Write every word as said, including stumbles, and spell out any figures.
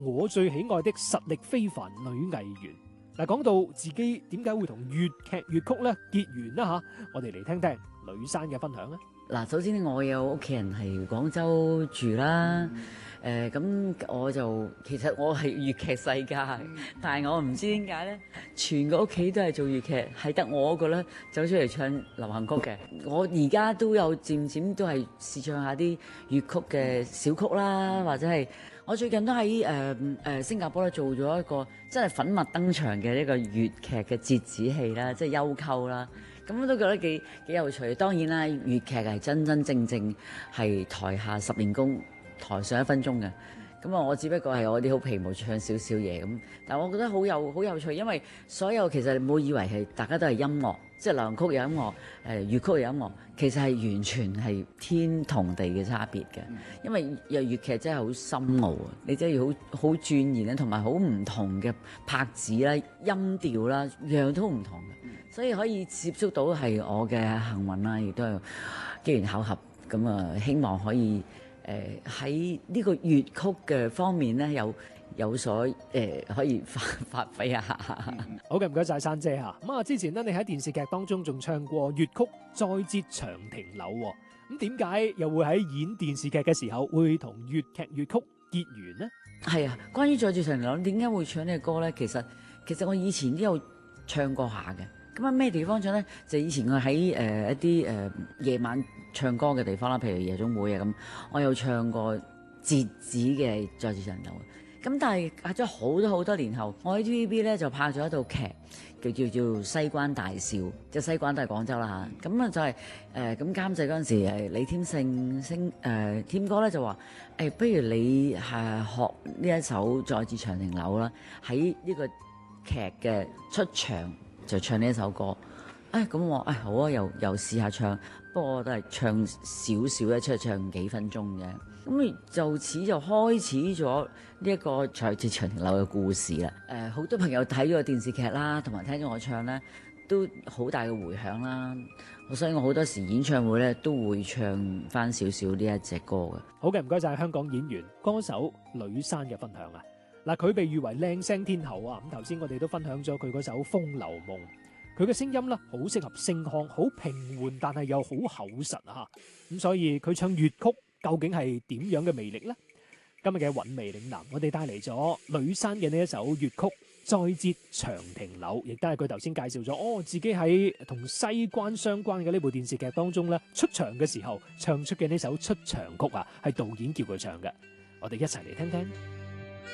我最喜愛的實力非凡女藝員。嗱，講到自己點解會同粵劇粵曲咧結緣啦吓，我哋嚟聽聽呂珊嘅分享啦。 嗱，首先我有屋企人係廣州住啦，誒咁、嗯呃、我就其實我係粵劇世家，嗯、但係我唔知點解咧，全個屋企都係做粵劇，係得我嗰個咧走出嚟唱流行曲嘅。我而家都有漸漸都係試唱下啲粵曲嘅小曲啦，或者係我最近都喺誒誒新加坡咧做咗一個真係粉墨登場嘅呢個粵劇嘅折子戲啦，即係幽媾啦。咁我都覺得幾幾有趣。當然啦，粵劇係真真正正係台下十年功，台上一分鐘嘅。咁啊，我只不過係我啲好皮毛唱少少嘢咁。但係我覺得好有好有趣，因為所有其實你唔好以為係大家都係音樂，即係流行曲有音樂，誒粵曲有音樂，其實係完全係天同地嘅差別嘅。因為有粵劇真係好深奧啊，你真係要好好鑽研咧，同埋好唔同嘅拍子啦、音調啦，樣樣都唔同嘅。所以可以接觸到係我嘅幸運啦，亦都係機緣巧合咁啊！希望可以誒喺呢個粵曲嘅方面咧，有有所誒、呃、可以發發揮一下。 好嘅，唔該晒珊姐嚇。咁啊，之前咧你喺電視劇當中仲唱過粵曲《再折長亭柳》喎，咁點解又會喺演電視劇嘅時候會同粵劇粵曲結緣呢？ 係啊，關於《再折長亭柳》點解會唱呢個歌咧？其實其實我以前都有唱過下嘅。咁啊咩地方唱咧？就以前我喺誒、呃、一啲誒、呃、夜晚唱歌嘅地方啦，譬如夜總會啊咁，我有唱過折子嘅《再折長亭柳》。咁但係隔咗好多好多年後，我喺 T V B 咧就拍咗一套劇，叫叫叫《西關大笑》，即係西關都係廣州啦嚇。咁啊就係誒咁監製嗰陣時誒李添勝星誒添哥咧就話誒、欸，不如你係學呢一首《再折長亭柳》啦，喺呢個劇嘅出場就唱呢一首歌。誒咁我誒好啊，又又試下唱，不過我都係唱少少咧，出嚟唱幾分鐘嘅。咁就此就開始咗呢一個再折長亭柳嘅故事啦。誒、呃，好多朋友睇咗個電視劇啦，同埋聽咗我唱咧，都好大嘅迴響啦。所以我好多時演唱會咧都會唱翻少少呢一隻歌嘅。 好嘅，唔該晒香港演員歌手呂珊嘅分享啊！嗱，佢被譽為靚聲天后啊！咁頭先我哋都分享咗佢嗰首《風流夢》。佢嘅聲音咧，好適合聲腔，好平緩，但係又好厚實啊！咁所以佢唱粵曲究竟係點樣嘅魅力呢？今日嘅韻味嶺南，我哋帶嚟咗呂珊嘅呢一首粵曲《再折長亭柳》，亦都係佢頭先介紹咗哦，自己喺同西關相關嘅呢部電視劇當中咧出場嘅時候唱出嘅呢首出場曲啊，係導演叫佢唱嘅。我哋一齊嚟聽聽。